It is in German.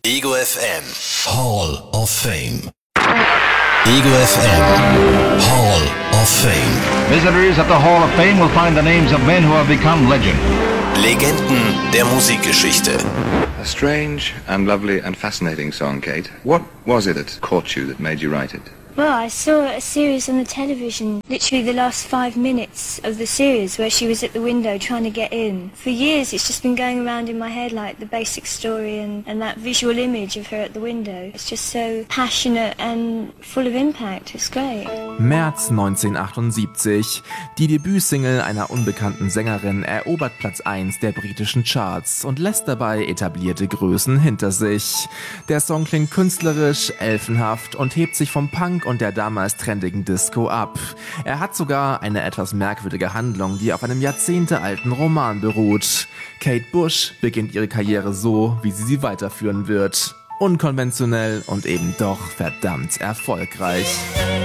Ego FM Hall of Fame. Ego FM Hall of Fame. Visitors at the Hall of Fame will find the names of men who have become legend. Legenden der Musikgeschichte. A strange and lovely and fascinating song, Kate. What was it that caught you, that made you write it? Well, I saw a series on the television, literally the last 5 minutes of the series, where she was at the window trying to get in. For years it's just been going around in my head, like the basic story and that visual image of her at the window. It's just so passionate and full of impact. It's great. März 1978. Die Debütsingle einer unbekannten Sängerin erobert Platz 1 der britischen Charts und lässt dabei etablierte Größen hinter sich. Der Song klingt künstlerisch, elfenhaft und hebt sich vom Punk und der damals trendigen Disco ab. Er hat sogar eine etwas merkwürdige Handlung, die auf einem jahrzehntealten Roman beruht. Kate Bush beginnt ihre Karriere so, wie sie weiterführen wird. Unkonventionell und eben doch verdammt erfolgreich.